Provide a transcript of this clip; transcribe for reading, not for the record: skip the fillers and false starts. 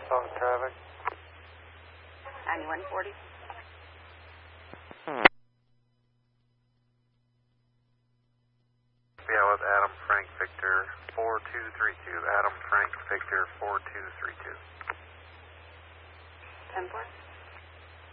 southbound traffic. 9140. Yeah, with Adam Frank Victor 4232. Adam Frank Victor 4232. 10-4.